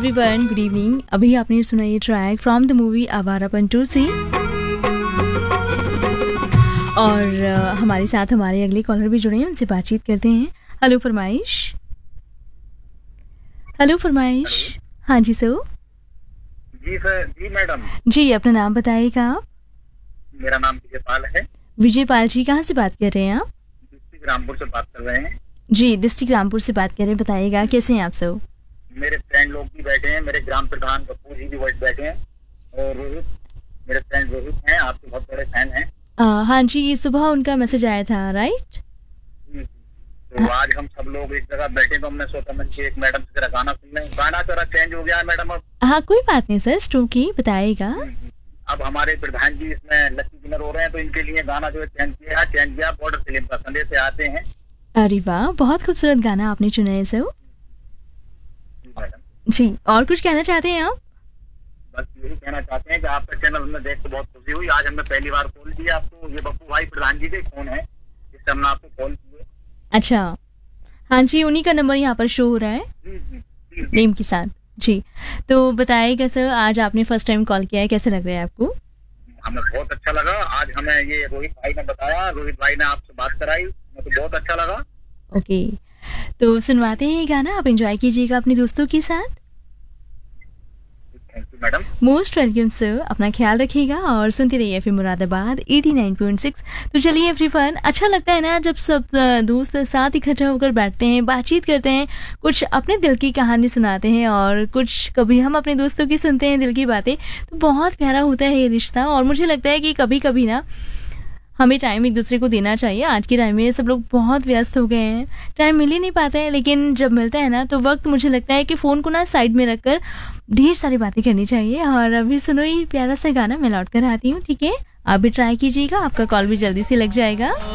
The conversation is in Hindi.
Everyone, good evening. अभी आपने सुना ये track from the movie Awarapan 2 से। और हमारे साथ हमारे अगले कॉलर भी जुड़े हैं, उनसे बातचीत करते हैं। हेलो फरमाइश। हेलो फरमाइश। हाँ जी सर। जी सर। जी मैडम। जी, अपना नाम बताइएगा आप। मेरा नाम विजयपाल है। विजयपाल जी, कहाँ से बात कर रहे हैं आप? डिस्ट्रिक्ट रामपुर से बात कर रहे हैं। जी, डिस्ट्रिक्ट रामपुर से बात कर रहे हैं। बताइएगा कैसे हैं आप सब? मेरे फ्रेंड लोग भी बैठे हैं, मेरे ग्राम प्रधान बप्पू जी भी बैठे हैं, और रोहित, मेरे फ्रेंड रोहित हैं, आपके बहुत बड़े फैन हैं। हाँ जी, सुबह उनका मैसेज आया था, राइट? तो आज हम सब लोग एक जगह बैठे, तो हमने सोचा मन की एक मैडम से जरा गाना सुन लें। गाना थोड़ा चेंज हो गया है मैडम अब। हाँ, कोई बात नहीं सर, स्टोर की बताइएगा। अब हमारे प्रधान जी इसमें लकी विनर हो रहे हैं, तो इनके लिए गाना जो है चेंज किया बॉर्डर फिल्म का संदेश से आते हैं। अरे वाह, बहुत खूबसूरत गाना आपने चुना है सर। जी, और कुछ कहना चाहते हैं आप? बस यही कहना चाहते हैं कि आपका चैनल हमने देख के बहुत खुशी हुई। आज हमने पहली बार कॉल किया आपको। ये बप्पू भाई प्रधान जी के फोन है, जिससे हमने आपको कॉल किया। अच्छा, हाँ जी, उन्हीं का नंबर यहाँ पर शो हो रहा है नेम के साथ। जी, तो बताइएगा सर, आज आपने फर्स्ट टाइम कॉल किया है, कैसे लग रहा है आपको? हमें बहुत अच्छा लगा। आज हमें ये रोहित भाई ने बताया, रोहित भाई ने आपसे बात कराई, हमें तो बहुत अच्छा लगा। ओके, तो सुनवाते हैं ये गाना, आप एंजॉय कीजिएगा अपने दोस्तों के साथ। Thank you madam. Most welcome sir, अपना ख्याल रखिएगा और सुनते रहिए फिर मुरादाबाद 89.6। तो चलिए एवरीवन, अच्छा लगता है ना जब सब दोस्त साथ इकट्ठा होकर बैठते हैं, बातचीत करते हैं, कुछ अपने दिल की कहानी सुनाते हैं, और कुछ कभी हम अपने दोस्तों की सुनते हैं दिल की बातें। तो बहुत प्यारा होता है ये रिश्ता, और मुझे लगता है कि कभी कभी ना हमें टाइम एक दूसरे को देना चाहिए। आज के टाइम में सब लोग बहुत व्यस्त हो गए हैं, टाइम मिल ही नहीं पाता है, लेकिन जब मिलता है ना तो वक्त मुझे लगता है कि फ़ोन को ना साइड में रखकर ढेर सारी बातें करनी चाहिए। और अभी सुनो ये प्यारा सा गाना, मैं लौट कर आती हूँ, ठीक है? आप भी ट्राई कीजिएगा, आपका कॉल भी जल्दी से लग जाएगा।